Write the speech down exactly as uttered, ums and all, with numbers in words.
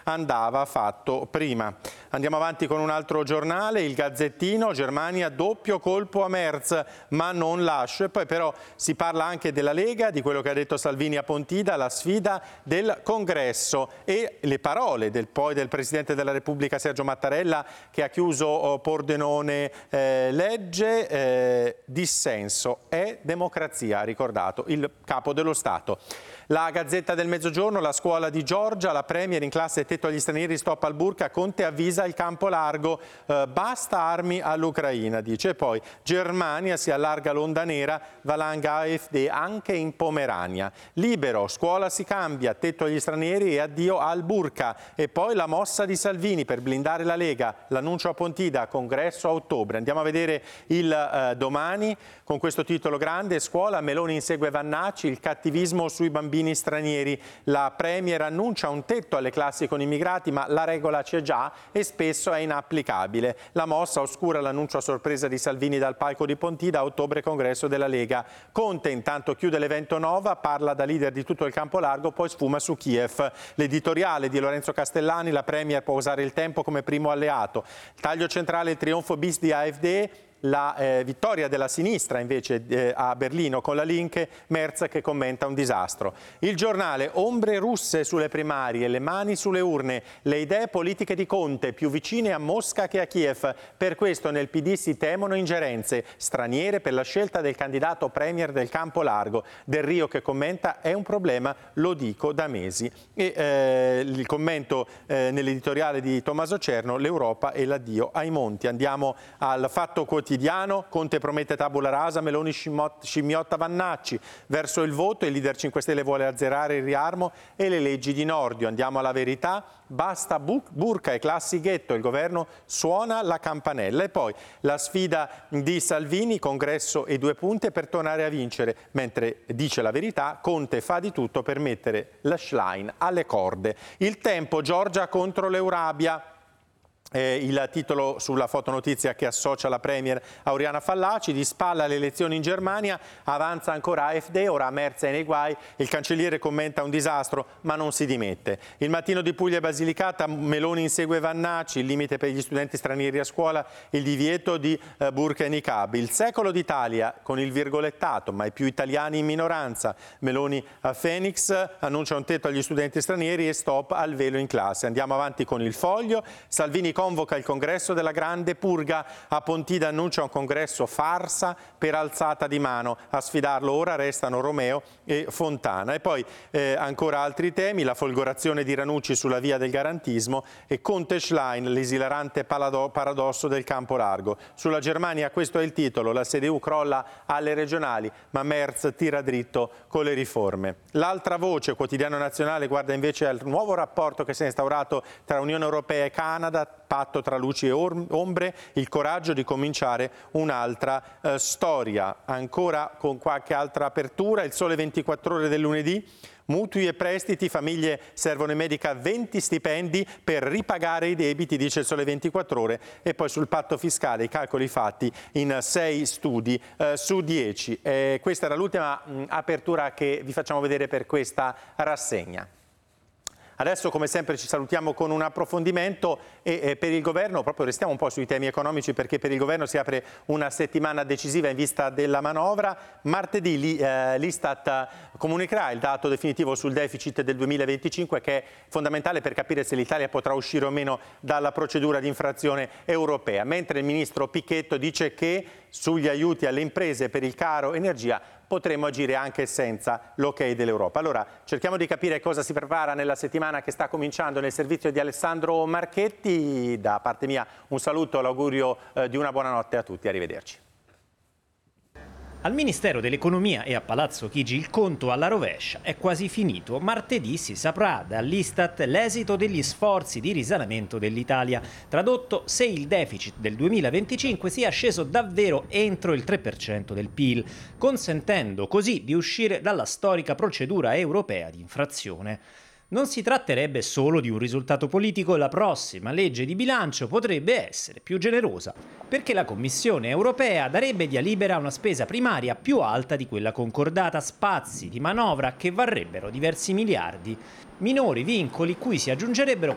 andava fatto prima. Andiamo avanti con un altro giornale, il Gazzettino, Germania doppio colpo a Merz, ma non lascio. E poi però si parla anche della Lega, di quello che ha detto Salvini a Pontida, la sfida del Congresso e le parole del, poi del Presidente della Repubblica Sergio Mattarella, che ha chiuso oh, Pordenone, eh, legge, eh, dissenso è democrazia, ha ricordato il Capo dello Stato. La Gazzetta del Mezzogiorno, la scuola di Giorgia, la Premier in classe tetto agli stranieri, stop al burka, Conte avvisa il campo largo, eh, basta armi all'Ucraina, dice. E poi Germania si allarga l'onda nera, valanga A F D anche in Pomerania. Libero, scuola si cambia, tetto agli stranieri e addio al burka. E poi la mossa di Salvini per blindare la Lega, l'annuncio a Pontida, congresso a ottobre. Andiamo a vedere il eh, Domani con questo titolo grande, scuola, Meloni insegue Vannacci, il cattivismo sui bambini stranieri. La Premier annuncia un tetto alle classi con immigrati, ma la regola c'è già e spesso è inapplicabile. La mossa oscura l'annuncio a sorpresa di Salvini dal palco di Pontida, a ottobre congresso della Lega. Conte intanto chiude l'evento Nova, parla da leader di tutto il campo largo, poi sfuma su Kiev. L'editoriale di Lorenzo Castellani, la Premier può usare il tempo come primo alleato. Il taglio centrale, il trionfo bis di A F D. La eh, vittoria della sinistra invece eh, a Berlino con la Linke, Merz che commenta un disastro. Il Giornale, ombre russe sulle primarie, le mani sulle urne, le idee politiche di Conte più vicine a Mosca che a Kiev. Per questo nel P D si temono ingerenze straniere per la scelta del candidato premier del campo largo. Del Rio che commenta è un problema, lo dico da mesi. E eh, il commento eh, nell'editoriale di Tommaso Cerno, l'Europa e l'addio ai monti. Andiamo al Fatto Quotidiano. Quotidiano, Conte promette tabula rasa, Meloni scimmiotta Vannacci. Verso il voto il leader cinque Stelle vuole azzerare il riarmo e le leggi di Nordio. Andiamo alla Verità, basta burka e classi ghetto, il governo suona la campanella. E poi la sfida di Salvini, congresso e due punte per tornare a vincere, mentre dice la Verità, Conte fa di tutto per mettere la Schlein alle corde. Il Tempo, Giorgia contro l'Eurabia. Eh, il titolo sulla fotonotizia che associa la Premier a Oriana Fallaci, di spalla alle elezioni in Germania, avanza ancora A F D, ora Merz è nei guai, il cancelliere commenta un disastro ma non si dimette. Il Mattino di Puglia e Basilicata, Meloni insegue Vannacci, il limite per gli studenti stranieri a scuola, il divieto di eh, burka e niqab. Il Secolo d'Italia con il virgolettato, mai più italiani in minoranza, Meloni a Phoenix annuncia un tetto agli studenti stranieri e stop al velo in classe. Andiamo avanti con il Foglio, Salvini convoca il congresso della grande purga, a Pontida annuncia un congresso farsa per alzata di mano, a sfidarlo ora restano Romeo e Fontana. E poi eh, ancora altri temi, la folgorazione di Ranucci sulla via del garantismo e Conte Schlein, l'esilarante paradosso del campo largo. Sulla Germania questo è il titolo, la C D U crolla alle regionali ma Merz tira dritto con le riforme. L'altra voce, Quotidiano Nazionale, guarda invece al nuovo rapporto che si è instaurato tra Unione Europea e Canada, patto tra luci e ombre, il coraggio di cominciare un'altra eh, storia. Ancora con qualche altra apertura, il Sole ventiquattro Ore del lunedì, mutui e prestiti, famiglie servono in medica venti stipendi per ripagare i debiti, dice il Sole ventiquattro Ore, e poi sul patto fiscale i calcoli fatti in sei studi eh, su dieci. Eh, questa era l'ultima mh, apertura che vi facciamo vedere per questa rassegna. Adesso come sempre ci salutiamo con un approfondimento e eh, per il governo, proprio restiamo un po' sui temi economici perché per il governo si apre una settimana decisiva in vista della manovra. Martedì eh, l'Istat comunicherà il dato definitivo sul deficit del duemilaventicinque che è fondamentale per capire se l'Italia potrà uscire o meno dalla procedura di infrazione europea, mentre il ministro Picchetto dice che sugli aiuti alle imprese per il caro energia potremo agire anche senza l'ok dell'Europa. Allora cerchiamo di capire cosa si prepara nella settimana che sta cominciando nel servizio di Alessandro Marchetti. Da parte mia un saluto, l'augurio eh, di una buona notte a tutti, arrivederci. Al Ministero dell'Economia e a Palazzo Chigi il conto alla rovescia è quasi finito. Martedì si saprà dall'Istat l'esito degli sforzi di risanamento dell'Italia. Tradotto, se il deficit del duemilaventicinque sia sceso davvero entro il tre per cento del P I L, consentendo così di uscire dalla storica procedura europea di infrazione. Non si tratterebbe solo di un risultato politico, la prossima legge di bilancio potrebbe essere più generosa, perché la Commissione europea darebbe via libera a una spesa primaria più alta di quella concordata, spazi di manovra che varrebbero diversi miliardi. Minori vincoli cui si aggiungerebbero